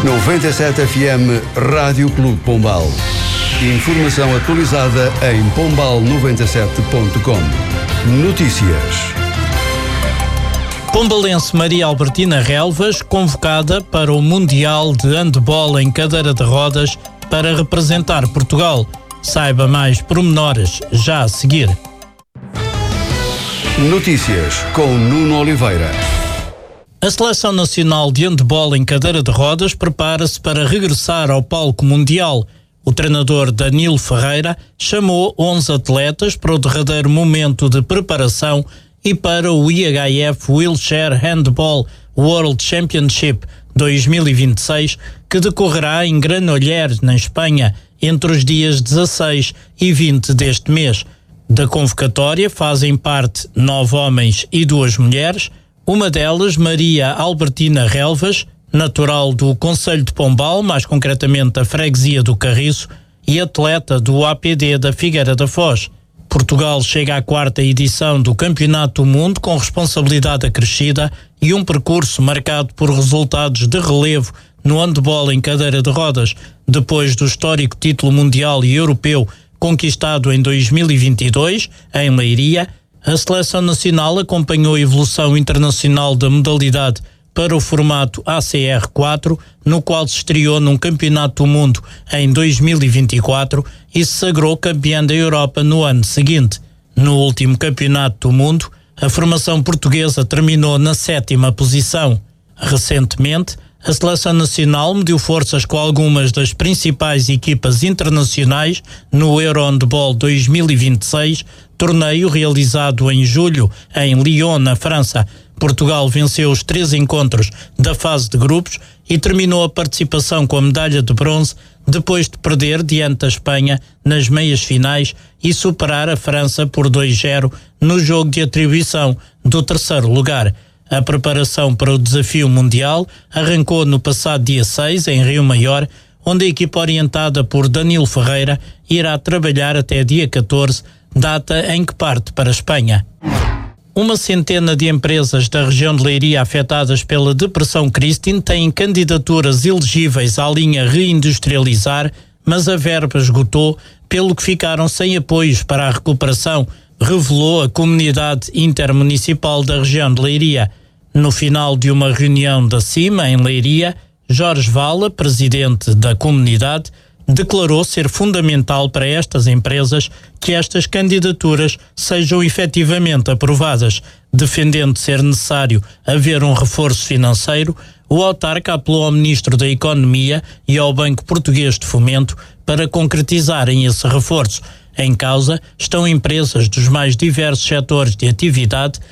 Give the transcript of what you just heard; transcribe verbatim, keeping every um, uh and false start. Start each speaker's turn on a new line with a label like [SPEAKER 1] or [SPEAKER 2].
[SPEAKER 1] noventa e sete F M Rádio Clube Pombal. Informação atualizada em pombal noventa e sete ponto com. Notícias.
[SPEAKER 2] Pombalense Maria Albertina Relvas, convocada para o Mundial de Handball em cadeira de rodas para representar Portugal. Saiba mais pormenores já a seguir.
[SPEAKER 1] Notícias com Nuno Oliveira.
[SPEAKER 2] A Seleção Nacional de Handball em cadeira de rodas prepara-se para regressar ao palco mundial. O treinador Danilo Ferreira chamou onze atletas para o derradeiro momento de preparação e para o I H F Wheelchair Handball World Championship dois mil e vinte e seis, que decorrerá em Granollers, na Espanha, entre os dias dezasseis e vinte deste mês. Da convocatória fazem parte nove homens e duas mulheres, uma delas Maria Albertina Relvas, natural do Concelho de Pombal, mais concretamente da Freguesia do Carriço, e atleta do A P D da Figueira da Foz. Portugal chega à quarta edição do Campeonato do Mundo com responsabilidade acrescida e um percurso marcado por resultados de relevo no handball em cadeira de rodas, depois do histórico título mundial e europeu conquistado em dois mil e vinte e dois, em Leiria. A Seleção Nacional acompanhou a evolução internacional da modalidade para o formato A C R quatro, no qual se estreou num Campeonato do Mundo em dois mil e vinte e quatro e se sagrou campeã da Europa no ano seguinte. No último Campeonato do Mundo, a formação portuguesa terminou na sétima posição. Recentemente, a Seleção Nacional mediu forças com algumas das principais equipas internacionais no Euro-Handball dois mil e vinte e seis, torneio realizado em julho em Lyon, na França. Portugal venceu os três encontros da fase de grupos e terminou a participação com a medalha de bronze depois de perder diante da Espanha nas meias finais e superar a França por dois a zero no jogo de atribuição do terceiro lugar. A preparação para o desafio mundial arrancou no passado dia seis, em Rio Maior, onde a equipa orientada por Danilo Ferreira irá trabalhar até dia catorze, data em que parte para a Espanha. Uma centena de empresas da região de Leiria afetadas pela Depressão Christine têm candidaturas elegíveis à linha Reindustrializar, mas a verba esgotou, pelo que ficaram sem apoios para a recuperação, revelou a Comunidade Intermunicipal da região de Leiria. No final de uma reunião da CIMA em Leiria, Jorge Vala, presidente da comunidade, declarou ser fundamental para estas empresas que estas candidaturas sejam efetivamente aprovadas. Defendendo ser necessário haver um reforço financeiro, o autarca apelou ao Ministro da Economia e ao Banco Português de Fomento para concretizarem esse reforço. Em causa estão empresas dos mais diversos setores de atividade,